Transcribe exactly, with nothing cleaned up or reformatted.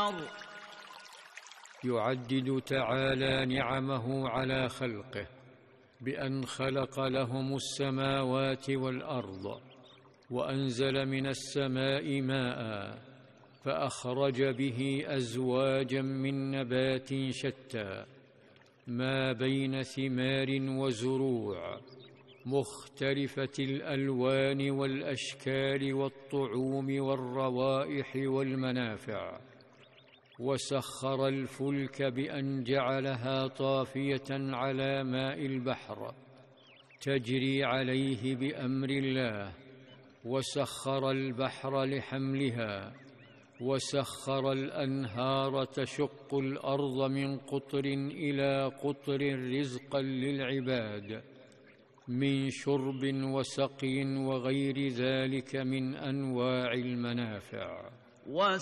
والبحر. يعدد تعالى نعمه على خلقه بأن خلق لهم السماوات والأرض، وأنزل من السماء ماء فأخرج به أزواجا من نبات شتى، ما بين ثمار وزروع مختلفة الألوان والأشكال والطعوم والروائح والمنافع. وسخر الفلك بأن جعلها طافية على ماء البحر تجري عليه بأمر الله، وسخر البحر لحملها، وسخر الأنهار تشق الأرض من قطر إلى قطر رزقا للعباد من شرب وسقي وغير ذلك من أنواع المنافع.